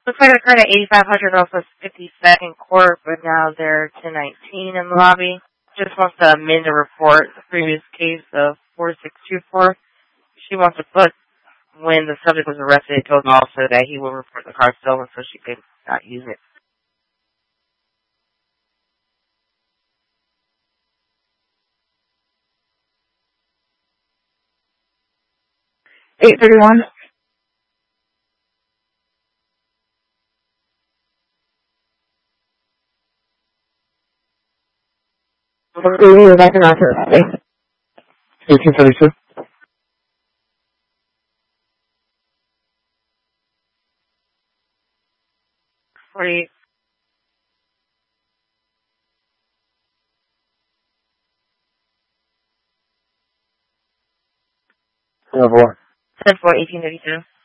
Looks like they're current at 8,500 off of 52nd Court, but now they're 1019 in the lobby. Just wants to amend the report, the previous case of 4624. She wants to put when the subject was arrested, it told him also that he will report the car stolen so she could not use it. $831. We're back in after 1872. $48. Number one. 10-4, 1832.